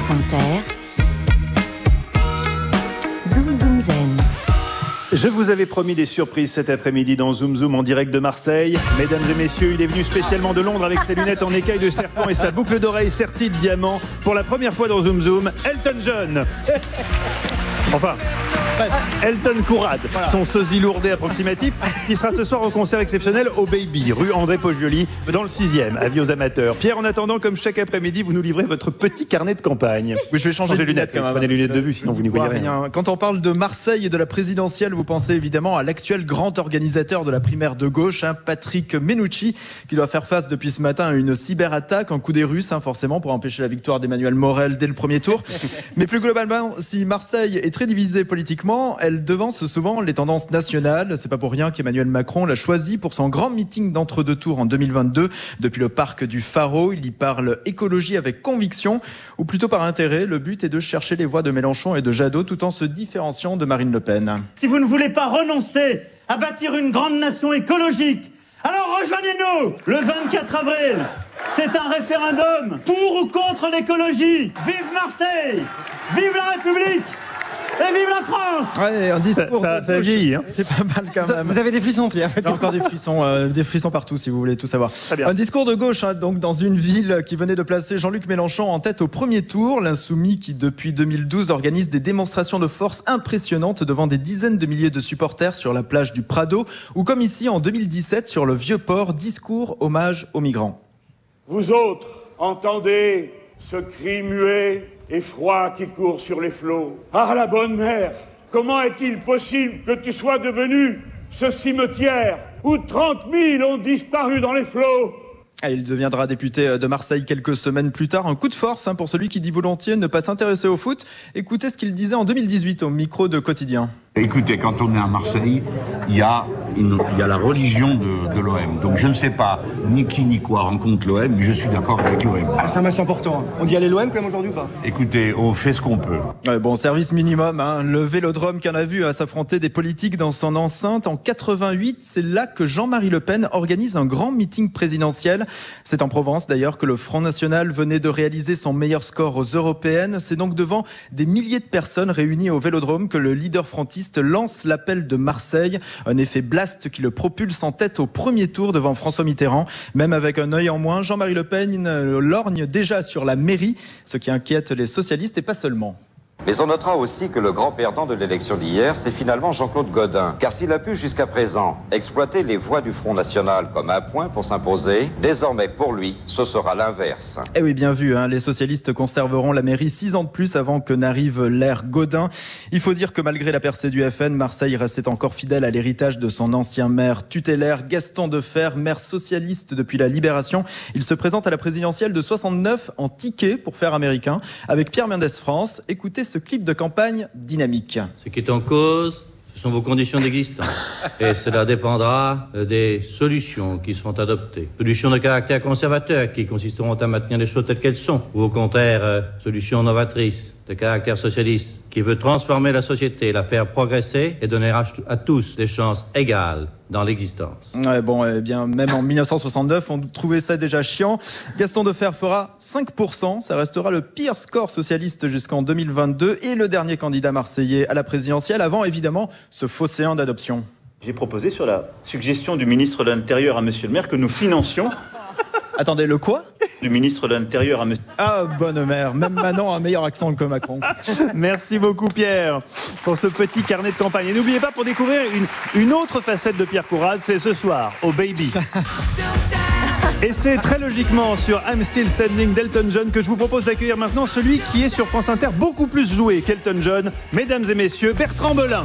France Inter, Zoom Zoom Zen. Je vous avais promis des surprises cet après-midi dans Zoom Zoom en direct de Marseille. Mesdames et messieurs, il est venu spécialement de Londres avec ses lunettes en écaille de serpent et sa boucle d'oreille sertie de diamants. Pour la première fois dans Zoom Zoom, Elton John. Enfin, Elton Courade, son sosie lourdé approximatif, qui sera ce soir au concert exceptionnel au Baby, rue André Poggioli, dans le 6e. Avis aux amateurs. Pierre, en attendant, comme chaque après-midi, vous nous livrez votre petit carnet de campagne. Oui, je vais changer de lunettes quand même. Prenez les lunettes de vue, sinon vous n'y voyez rien. Quand on parle de Marseille et de la présidentielle, vous pensez évidemment à l'actuel grand organisateur de la primaire de gauche, Patrick Mennucci, qui doit faire face depuis ce matin à une cyberattaque, un coup des Russes, forcément, pour empêcher la victoire d'Emmanuel Morel dès le premier tour. Mais plus globalement, si Marseille est très divisée politiquement, elle devance souvent les tendances nationales. C'est pas pour rien qu'Emmanuel Macron l'a choisi pour son grand meeting d'entre-deux tours en 2022. Depuis le parc du Pharo, il y parle écologie avec conviction, ou plutôt par intérêt. Le but est de chercher les voix de Mélenchon et de Jadot tout en se différenciant de Marine Le Pen. Si vous ne voulez pas renoncer à bâtir une grande nation écologique, alors rejoignez-nous le 24 avril. C'est un référendum pour ou contre l'écologie. Vive Marseille! Vive la République! Et vive la France! Ouais, un discours ça vieillit, hein. C'est pas mal quand même. Vous avez des frissons, Pierre. Il y a encore des frissons partout si vous voulez tout savoir. Un discours de gauche, donc dans une ville qui venait de placer Jean-Luc Mélenchon en tête au premier tour. L'insoumis qui depuis 2012 organise des démonstrations de force impressionnantes devant des dizaines de milliers de supporters sur la plage du Prado, ou comme ici en 2017 sur le Vieux-Port, discours hommage aux migrants. Vous autres, entendez ce cri muet et froid qui court sur les flots. Ah, la bonne mère, comment est-il possible que tu sois devenu ce cimetière où 30 000 ont disparu dans les flots? Il deviendra député de Marseille quelques semaines plus tard. Un coup de force pour celui qui dit volontiers ne pas s'intéresser au foot. Écoutez ce qu'il disait en 2018 au micro de Quotidien. Écoutez, quand on est à Marseille, il y a la religion de l'OM. Donc je ne sais pas ni qui ni quoi rencontre l'OM, mais je suis d'accord avec l'OM. Ah, c'est un match important. On dit aller l'OM quand même aujourd'hui ou pas? Écoutez, on fait ce qu'on peut. Bon, service minimum. Le Vélodrome qui en a vu à s'affronter des politiques dans son enceinte. En 88, c'est là que Jean-Marie Le Pen organise un grand meeting présidentiel. C'est en Provence d'ailleurs que le Front National venait de réaliser son meilleur score aux européennes. C'est donc devant des milliers de personnes réunies au Vélodrome que le leader frontiste lance l'appel de Marseille. Un effet blast qui le propulse en tête au premier tour devant François Mitterrand. Même avec un œil en moins, Jean-Marie Le Pen lorgne déjà sur la mairie, ce qui inquiète les socialistes et pas seulement. Mais on notera aussi que le grand perdant de l'élection d'hier, c'est finalement Jean-Claude Gaudin. Car s'il a pu jusqu'à présent exploiter les voix du Front National comme un point pour s'imposer, désormais pour lui, ce sera l'inverse. Eh oui, bien vu, les socialistes conserveront la mairie 6 ans de plus avant que n'arrive l'ère Gaudin. Il faut dire que malgré la percée du FN, Marseille restait encore fidèle à l'héritage de son ancien maire tutélaire, Gaston Defferre, maire socialiste depuis la Libération. Il se présente à la présidentielle de 69 en ticket pour faire américain avec Pierre Mendès France. Écoutez ce clip de campagne dynamique. Ce qui est en cause, ce sont vos conditions d'existence. Et cela dépendra des solutions qui seront adoptées. Solutions de caractère conservateur qui consisteront à maintenir les choses telles qu'elles sont. Ou au contraire, solutions novatrices de caractère socialiste qui veut transformer la société, la faire progresser et donner à tous des chances égales dans l'existence. Ouais, bon, eh bien, même en 1969, on trouvait ça déjà chiant. Gaston Defferre fera 5%. Ça restera le pire score socialiste jusqu'en 2022 et le dernier candidat marseillais à la présidentielle avant, évidemment, ce phocéen d'adoption. J'ai proposé sur la suggestion du ministre de l'Intérieur à Monsieur le maire que nous financions... Attendez, le quoi? Du ministre de l'Intérieur à Monsieur... Ah, bonne mère. Même Manon a un meilleur accent que Macron. Merci beaucoup, Pierre, pour ce petit carnet de campagne. Et n'oubliez pas, pour découvrir une autre facette de Pierre Courade, c'est ce soir, au Baby. Et c'est très logiquement sur I'm Still Standing d'Elton John que je vous propose d'accueillir maintenant celui qui est sur France Inter beaucoup plus joué qu'Elton John. Mesdames et messieurs, Bertrand Belin.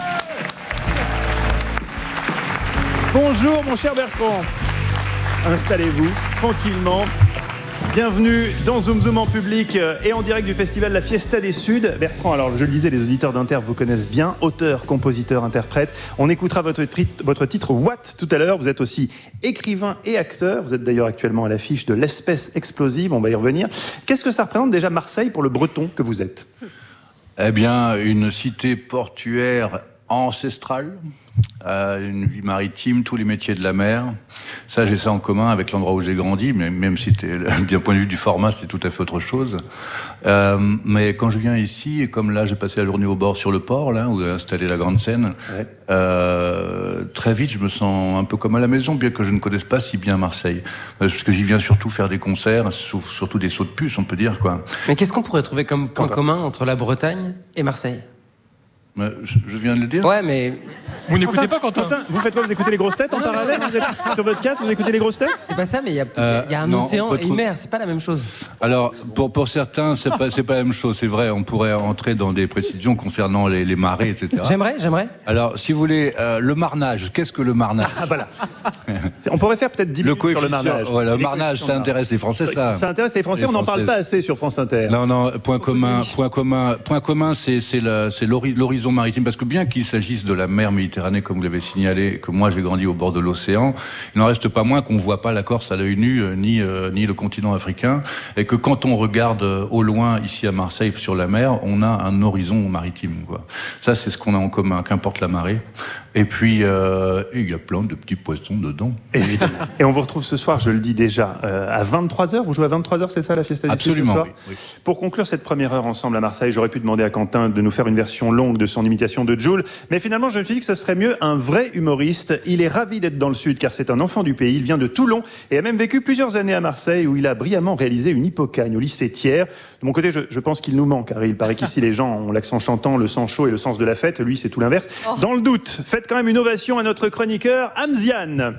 Bonjour, mon cher Bertrand. Installez-vous tranquillement. Bienvenue dans Zoom Zoom en public et en direct du festival La Fiesta des Suds. Bertrand, alors je le disais, les auditeurs d'Inter vous connaissent bien, auteur, compositeur, interprète. On écoutera votre titre What tout à l'heure. Vous êtes aussi écrivain et acteur. Vous êtes d'ailleurs actuellement à l'affiche de L'Espèce explosive, on va y revenir. Qu'est-ce que ça représente déjà Marseille pour le breton que vous êtes? Eh bien, une cité portuaire ancestrale, une vie maritime, tous les métiers de la mer. Ça, j'ai ça en commun avec l'endroit où j'ai grandi, mais même si d'un point de vue du format, c'était tout à fait autre chose. Mais quand je viens ici, et comme là, j'ai passé la journée au bord sur le port, là, où est installée la grande scène, très vite, je me sens un peu comme à la maison, bien que je ne connaisse pas si bien Marseille. Parce que j'y viens surtout faire des concerts, surtout des sauts de puce, on peut dire, quoi. Mais qu'est-ce qu'on pourrait trouver comme point commun entre la Bretagne et Marseille ? Je viens de le dire. Ouais, mais... Vous n'écoutez pas Quentin. Vous faites quoi? Vous écoutez les grosses têtes en parallèle? Vous êtes sur votre casque, vous écoutez les grosses têtes? C'est pas ça, mais il y a un océan et une mer, c'est pas la même chose. Alors, pour certains, c'est pas la même chose, c'est vrai. On pourrait entrer dans des précisions concernant les marées, etc. J'aimerais. Alors, si vous voulez, le marnage, qu'est-ce que le marnage? Voilà. On pourrait faire peut-être 10 minutes sur le marnage. Voilà, le marnage, ça intéresse les Français, ça. Ça intéresse les Français, on n'en parle pas assez sur France Inter. Non, point commun, c'est l'horizon maritime, parce que bien qu'il s'agisse de la mer Méditerranée, comme vous l'avez signalé, que moi j'ai grandi au bord de l'océan, il n'en reste pas moins qu'on ne voit pas la Corse à l'œil nu, ni le continent africain, et que quand on regarde au loin, ici à Marseille, sur la mer, on a un horizon maritime, quoi. Ça, c'est ce qu'on a en commun, qu'importe la marée. Et puis, il y a plein de petits poissons dedans. Évidemment. Et on vous retrouve ce soir, je le dis déjà, à 23h. Vous jouez à 23h, c'est ça, la Fiesta du Sud, Absolument, ce soir? oui. Pour conclure cette première heure ensemble à Marseille, j'aurais pu demander à Quentin de nous faire une version longue de son imitation de Jul, mais finalement, je me suis dit que ce serait mieux un vrai humoriste. Il est ravi d'être dans le Sud, car c'est un enfant du pays. Il vient de Toulon et a même vécu plusieurs années à Marseille, où il a brillamment réalisé une hippocagne au lycée Thiers. De mon côté, je pense qu'il nous manque, car il paraît qu'ici, les gens ont l'accent chantant, le sang chaud et le sens de la fête. Lui, c'est tout l'inverse. Dans le doute, faites quand même une ovation à notre chroniqueur Hamziane.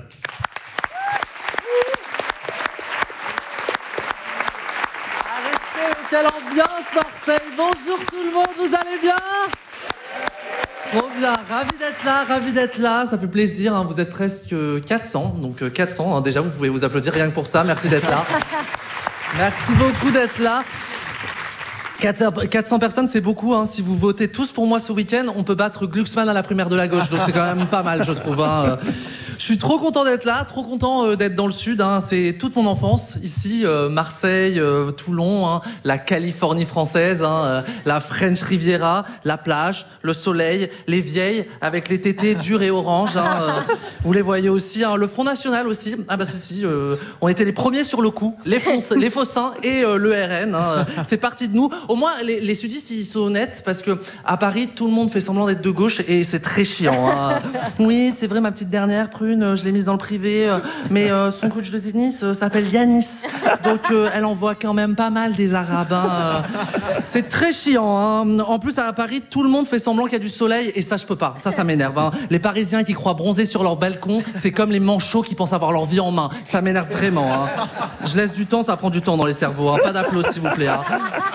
Quelle ambiance Marseille! Bonjour tout le monde, vous allez bien? Trop bien, ravi d'être là, ça fait plaisir, hein. Vous êtes presque 400, donc 400, hein. Déjà vous pouvez vous applaudir rien que pour ça, merci d'être là. Merci beaucoup d'être là. 400 personnes, c'est beaucoup, hein. Si vous votez tous pour moi ce week-end, on peut battre Glucksmann à la primaire de la gauche, donc c'est quand même pas mal, je trouve, hein. Je suis trop content d'être là, trop content d'être dans le Sud, hein. C'est toute mon enfance, ici, Marseille, Toulon, hein. La Californie française, hein. La French Riviera, la plage, le soleil, les vieilles avec les tétés durs et oranges, hein. Vous les voyez aussi, hein. Le Front National aussi, ah bah si, on était les premiers sur le coup, les Faucins et le RN, hein. C'est parti de nous. Au moins, les sudistes, ils sont honnêtes, parce que à Paris, tout le monde fait semblant d'être de gauche et c'est très chiant, hein. Oui, c'est vrai, ma petite dernière, Prune, je l'ai mise dans le privé, mais son coach de tennis s'appelle Yanis, donc elle envoie quand même pas mal des Arabes, hein. C'est très chiant, hein. En plus, à Paris, tout le monde fait semblant qu'il y a du soleil, et ça, je peux pas. Ça m'énerve, hein. Les Parisiens qui croient bronzer sur leur balcon, c'est comme les manchots qui pensent avoir leur vie en main. Ça m'énerve vraiment, hein. Je laisse du temps, ça prend du temps dans les cerveaux, hein. Pas d'applaudissements, s'il vous plaît, hein.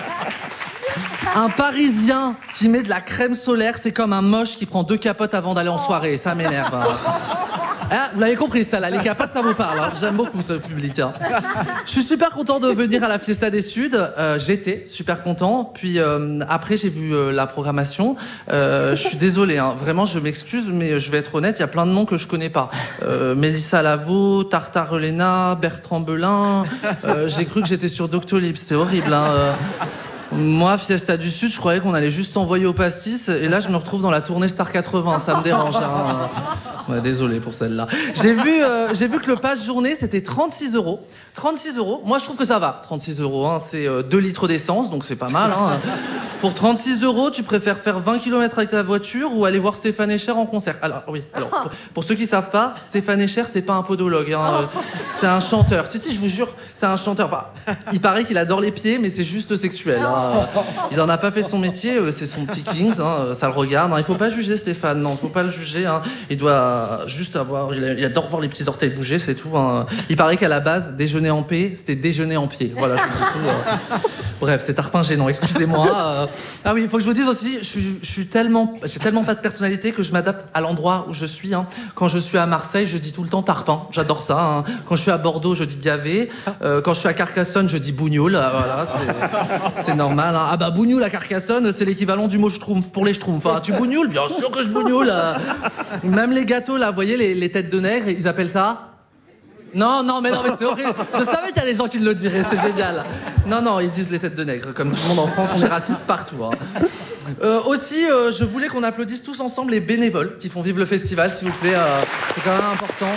Un Parisien qui met de la crème solaire, c'est comme un moche qui prend 2 capotes avant d'aller en soirée. Ça m'énerve, hein. Ah, vous l'avez compris, ça là, les capotes, ça vous parle, hein. J'aime beaucoup ce public, hein. Je suis super content de venir à la Fiesta des Suds. J'étais super content. Puis après, j'ai vu la programmation. Je suis désolé, hein. Vraiment, je m'excuse, mais je vais être honnête, il y a plein de noms que je connais pas. Mélissa Lavo, Tartare Elena, Bertrand Belin. J'ai cru que j'étais sur Doctolib, c'était horrible, hein. Moi, Fiesta du Sud, je croyais qu'on allait juste s'envoyer au pastis, et là, je me retrouve dans la tournée Star 80, ça me dérange, hein. Ouais, désolé pour celle-là. J'ai vu que le pass journée, c'était 36 €. 36 €, moi, je trouve que ça va. 36 €, hein, c'est 2 litres d'essence, donc c'est pas mal, hein. Pour 36 €, tu préfères faire 20 km avec ta voiture ou aller voir Stéphane Echer en concert? Alors, oui, pour ceux qui savent pas, Stéphane Echer, c'est pas un podologue, hein. C'est un chanteur. Si, je vous jure, c'est un chanteur. Enfin, il paraît qu'il adore les pieds, mais c'est juste sexuel, hein. Il en a pas fait son métier, c'est son petit Kings, hein, ça le regarde, hein. Il faut pas juger Stéphane, non, faut pas le juger, hein. Il doit juste avoir, il adore voir les petits orteils bouger, c'est tout, hein. Il paraît qu'à la base, déjeuner en paix, c'était déjeuner en pied. Voilà, je vous dis tout. Bref, c'est tarpin gênant, excusez-moi. Ah oui, il faut que je vous dise aussi, j'ai tellement pas de personnalité que je m'adapte à l'endroit où je suis, hein. Quand je suis à Marseille, je dis tout le temps tarpin, j'adore ça, hein. Quand je suis à Bordeaux, je dis gavé. Quand je suis à Carcassonne, je dis bougnoul. Voilà, c'est normal, hein. Ah bah bougnoul à Carcassonne, c'est l'équivalent du mot schtroumpf pour les schtroumpfs, hein. Tu bougnoules? Bien sûr que je bougnoule. Même les gâteaux là, vous voyez les têtes de nègre, ils appellent ça? Non, mais c'est horrible. Je savais qu'il y a des gens qui le diraient, c'est génial. Non, ils disent les têtes de nègre. Comme tout le monde en France, on est raciste partout, hein. Aussi, je voulais qu'on applaudisse tous ensemble les bénévoles qui font vivre le festival, s'il vous plaît. C'est quand même important.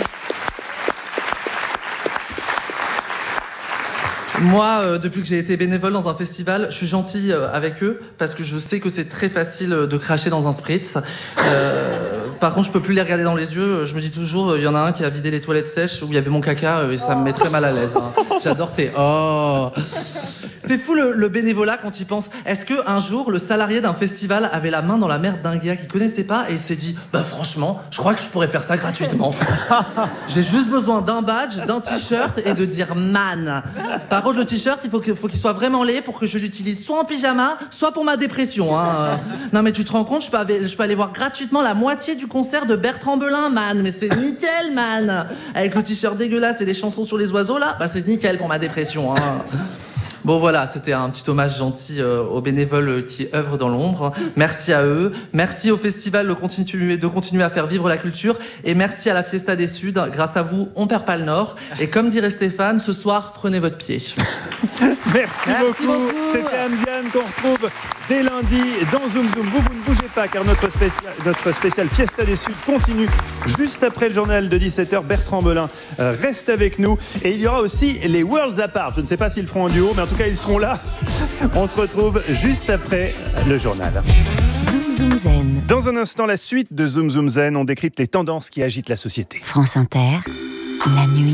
Moi, depuis que j'ai été bénévole dans un festival, je suis gentil avec eux parce que je sais que c'est très facile de cracher dans un spritz. Par contre, je peux plus les regarder dans les yeux. Je me dis toujours, il y en a un qui a vidé les toilettes sèches où il y avait mon caca et ça me met très mal à l'aise. Hein. J'adore tes oh. C'est fou le bénévolat quand il pense. Est-ce que un jour le salarié d'un festival avait la main dans la merde d'un gars qu'il connaissait pas et il s'est dit, bah franchement, je crois que je pourrais faire ça gratuitement. J'ai juste besoin d'un badge, d'un t-shirt et de dire man. Par contre, le t-shirt, il faut qu'il soit vraiment laid pour que je l'utilise soit en pyjama, soit pour ma dépression. Hein. Non mais tu te rends compte, je peux aller voir gratuitement la moitié du concert de Bertrand Belin, man. Mais c'est nickel, man. Avec le t-shirt dégueulasse et les chansons sur les oiseaux là, bah c'est nickel pour ma dépression. Hein. Bon voilà, c'était un petit hommage gentil aux bénévoles qui œuvrent dans l'ombre. Merci à eux. Merci au festival de continuer à faire vivre la culture. Et merci à la Fiesta des Suds. Grâce à vous, on perd pas le Nord. Et comme dirait Stéphane, ce soir, prenez votre pied. Merci beaucoup. C'était Amziane qu'on retrouve dès lundi dans Zoom Zoom. Vous ne bougez pas car notre spécial Fiesta des Suds continue juste après le journal de 17h. Bertrand Belin reste avec nous. Et il y aura aussi les Worlds Apart. Je ne sais pas s'ils le feront en duo, mais en tout cas, ils seront là. On se retrouve juste après le journal. Zoom Zoom Zen. Dans un instant, la suite de Zoom Zoom Zen, on décrypte les tendances qui agitent la société. France Inter, la nuit.